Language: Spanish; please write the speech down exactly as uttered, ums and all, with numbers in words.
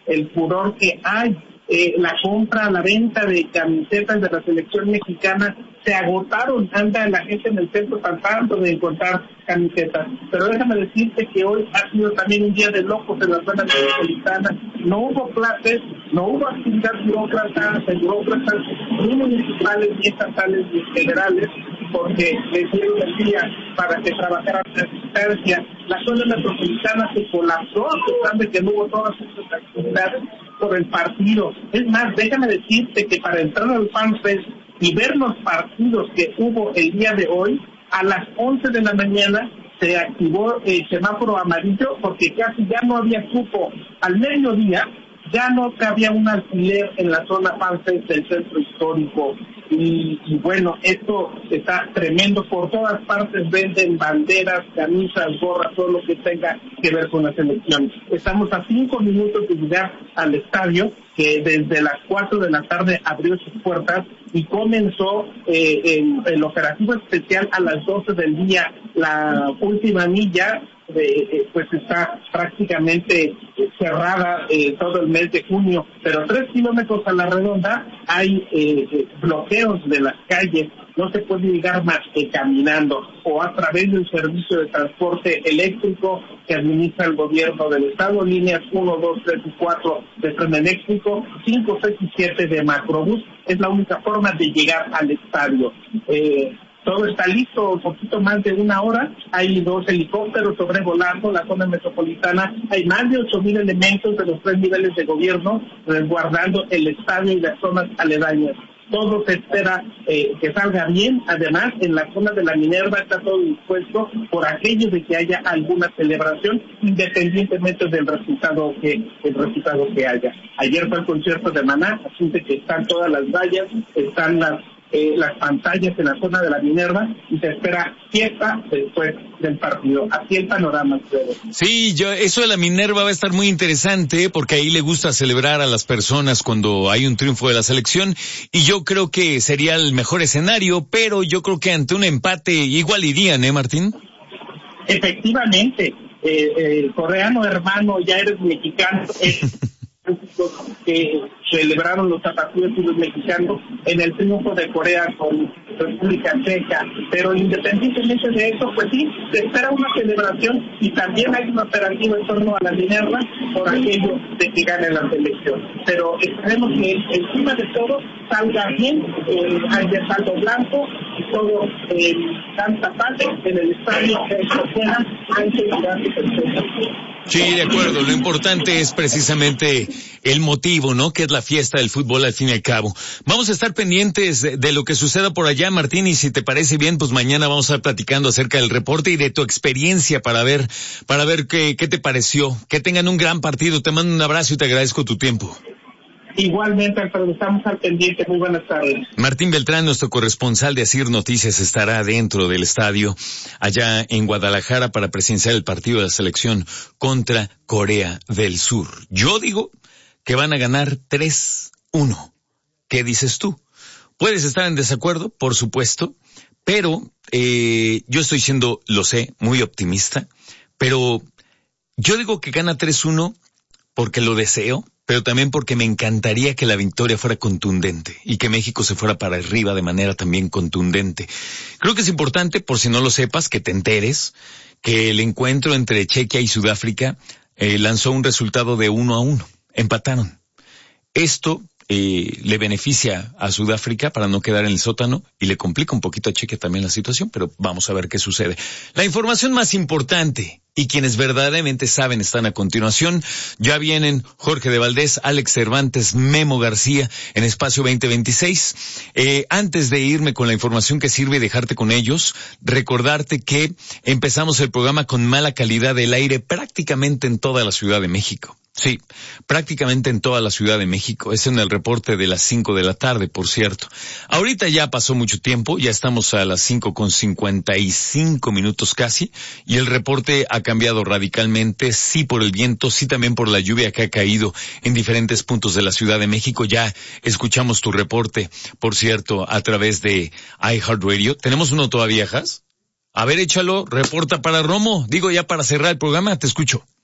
el furor que hay. Eh, la compra, la venta de camisetas de la selección mexicana se agotaron, anda la gente en el centro tratando de encontrar camisetas, pero déjame decirte que hoy ha sido también un día de locos en la zona metropolitana. No hubo clases, no hubo actividad burócrata, de burócratas ni municipales, ni estatales, ni federales, porque les dieron el día para que trabajaran a distancia. La zona metropolitana se colapsó, a pesar de que no hubo todas estas actividades por el partido. Es más, déjame decirte que para entrar al FanFest y ver los partidos que hubo el día de hoy, a las once de la mañana se activó el semáforo amarillo porque casi ya no había cupo. Al mediodía ya no cabía un alquiler en la zona FanFest del centro histórico. Y, y bueno, esto está tremendo. Por todas partes venden banderas, camisas, gorras, todo lo que tenga que ver con la selección. Estamos a cinco minutos de llegar al estadio, que desde las cuatro de la tarde abrió sus puertas y comenzó eh, el, el operativo especial a las doce del día. La última milla de, eh, pues está prácticamente eh, cerrada eh, todo el mes de junio, pero tres kilómetros a la redonda hay eh, eh, bloqueos de las calles. No se puede llegar más que caminando o a través del servicio de transporte eléctrico que administra el gobierno del estado, líneas uno, dos, tres y cuatro de tren eléctrico, cinco, seis y siete de macrobús. Es la única forma de llegar al estadio. Eh, Todo está listo, un poquito más de una hora. Hay dos helicópteros sobrevolando la zona metropolitana. Hay más de ocho mil elementos de los tres niveles de gobierno resguardando el estadio y las zonas aledañas. Todo se espera eh, que salga bien. Además, en la zona de la Minerva está todo dispuesto por aquello de que haya alguna celebración, independientemente del resultado que el resultado que haya. Ayer fue el concierto de Maná, así de que están todas las vallas, están las Eh, las pantallas en la zona de la Minerva y se espera fiesta después del partido. Así el panorama. Sí, yo, eso de la Minerva va a estar muy interesante porque ahí le gusta celebrar a las personas cuando hay un triunfo de la selección y yo creo que sería el mejor escenario, pero yo creo que ante un empate igual irían, ¿eh, Martín? Efectivamente, eh, eh, coreano hermano, ya eres mexicano. Eh. que celebraron los tapatíos y los mexicanos en el triunfo de Corea con República Checa, pero independientemente de eso, pues sí, se espera una celebración y también hay un operativo en torno a la Minerva por aquello de que gane la selección, pero esperemos que encima de todo salga bien, eh, haya saldo blanco y todo eh, tanta paz en el estadio que se puedan antes de la. Sí, de acuerdo. Lo importante es precisamente el motivo, ¿no? Que es la fiesta del fútbol al fin y al cabo. Vamos a estar pendientes de, de lo que suceda por allá, Martín, y si te parece bien, pues mañana vamos a estar platicando acerca del reporte y de tu experiencia para ver, para ver qué, qué te pareció. Que tengan un gran partido. Te mando un abrazo y te agradezco tu tiempo. Igualmente, Alfredo, estamos al pendiente. Muy buenas tardes. Martín Beltrán, nuestro corresponsal de Asir Noticias, estará dentro del estadio allá en Guadalajara para presenciar el partido de la selección contra Corea del Sur. Yo digo que van a ganar tres uno. ¿Qué dices tú? Puedes estar en desacuerdo, por supuesto, pero eh, yo estoy siendo, lo sé, muy optimista, pero yo digo que gana tres uno porque lo deseo, pero también porque me encantaría que la victoria fuera contundente y que México se fuera para arriba de manera también contundente. Creo que es importante, por si no lo sepas, que te enteres que el encuentro entre Chequia y Sudáfrica eh, lanzó un resultado de uno a uno. Empataron. Esto eh, le beneficia a Sudáfrica para no quedar en el sótano y le complica un poquito a Chequia también la situación, pero vamos a ver qué sucede. La información más importante y quienes verdaderamente saben están a continuación. Ya vienen Jorge de Valdés, Alex Cervantes, Memo García en Espacio veinte veintiséis. Eh, antes de irme con la información que sirve y dejarte con ellos, recordarte que empezamos el programa con mala calidad del aire prácticamente en toda la Ciudad de México. Sí, prácticamente en toda la Ciudad de México. Es en el reporte de las cinco de la tarde, por cierto. Ahorita ya pasó mucho tiempo, ya estamos a las cinco con cincuenta y cinco minutos casi, y el reporte ha cambiado radicalmente, sí por el viento, sí también por la lluvia que ha caído en diferentes puntos de la Ciudad de México. Ya escuchamos tu reporte, por cierto, a través de iHeartRadio. ¿Tenemos uno todavía, Jas? A ver, échalo, reporta para Romo. Digo, ya para cerrar el programa, te escucho.